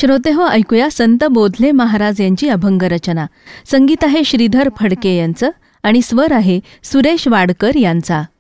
श्रोतेहो, ऐकूया संत बोधले महाराज यांची अभंग रचना. संगीत आहे श्रीधर फडके यांचं आणि स्वर आहे सुरेश वाडकर यांचा.